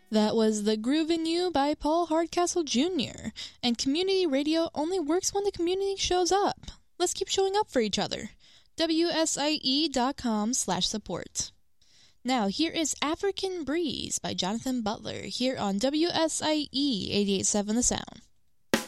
That was The Groove in You by Paul Hardcastle Jr. And community radio only works when the community shows up. Let's keep showing up for each other. WSIE.com/support. Now, here is African Breeze by Jonathan Butler here on WSIE 88.7 The Sound.